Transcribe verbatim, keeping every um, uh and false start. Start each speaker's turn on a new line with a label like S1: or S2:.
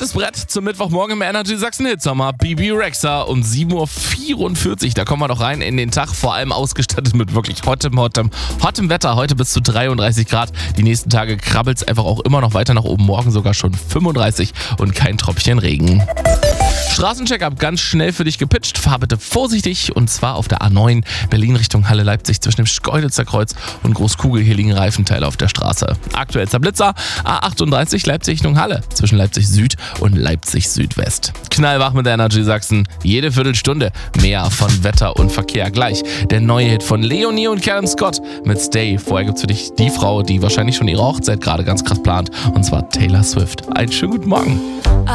S1: Fettes Brett zum Mittwochmorgen im Energy Sachsen Hitsommer. Bibi Rexha um sieben Uhr vierundvierzig. Da kommen wir noch rein in den Tag, vor allem ausgestattet mit wirklich hottem, hottem, hottem Wetter. Heute bis zu dreiunddreißig Grad. Die nächsten Tage krabbelt es einfach auch immer noch weiter nach oben. Morgen sogar schon fünfunddreißig und kein Tröpfchen Regen. Straßencheck-up ganz schnell für dich gepitcht. Fahr bitte vorsichtig und zwar auf der A neun Berlin Richtung Halle-Leipzig zwischen dem Schkeuditzer Kreuz und Großkugel. Hier liegen Reifenteile auf der Straße. Aktuellster Blitzer A achtunddreißig Leipzig Richtung Halle zwischen Leipzig Süd und Leipzig Südwest. Knallwach mit der Energy Sachsen. Jede Viertelstunde mehr von Wetter und Verkehr. Gleich der neue Hit von Leonie und Callum Scott mit Stay. Vorher gibt's für dich die Frau, die wahrscheinlich schon ihre Hochzeit gerade ganz krass plant, und zwar Taylor Swift. Einen schönen guten Morgen.